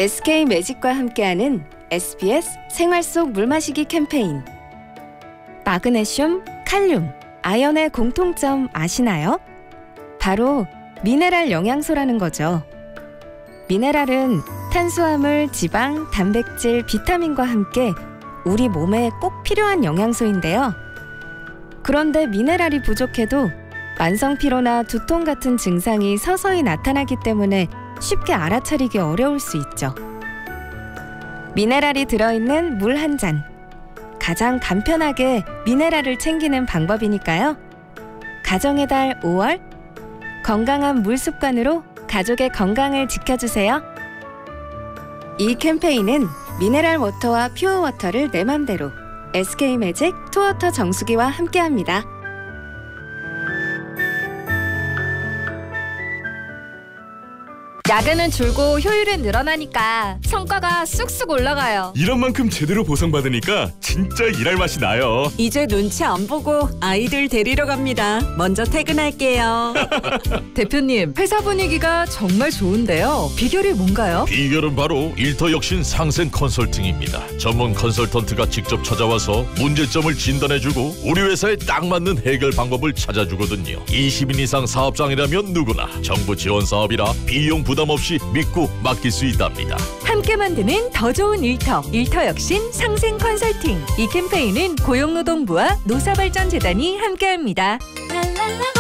SK 매직과 함께하는 SBS 생활 속 물마시기 캠페인. 마그네슘, 칼륨, 아연의 공통점 아시나요? 바로 미네랄 영양소라는 거죠. 미네랄은 탄수화물, 지방, 단백질, 비타민과 함께 우리 몸에 꼭 필요한 영양소인데요. 그런데 미네랄이 부족해도 만성 피로나 두통 같은 증상이 서서히 나타나기 때문에 쉽게 알아차리기 어려울 수 있죠. 미네랄이 들어있는 물 한 잔. 가장 간편하게 미네랄을 챙기는 방법이니까요. 가정의 달 5월, 건강한 물 습관으로 가족의 건강을 지켜주세요. 이 캠페인은 미네랄 워터와 퓨어 워터를 내 맘대로 SK 매직 투워터 정수기와 함께합니다. 야근은 줄고 효율은 늘어나니까 성과가 쑥쑥 올라가요. 이런 만큼 제대로 보상받으니까 진짜 일할 맛이 나요. 이제 눈치 안 보고 아이들 데리러 갑니다. 먼저 퇴근할게요. 대표님, 회사 분위기가 정말 좋은데요. 비결이 뭔가요? 비결은 바로 일터혁신 상생 컨설팅입니다. 전문 컨설턴트가 직접 찾아와서 문제점을 진단해주고 우리 회사에 딱 맞는 해결 방법을 찾아주거든요. 20인 이상 사업장이라면 누구나 정부 지원 사업이라 비용 부담 없이 믿고 맡길 수 있답니다. 함께 만드는 더 좋은 일터혁신 상생 컨설팅. 이 캠페인은 고용노동부와 노사발전재단이 함께합니다.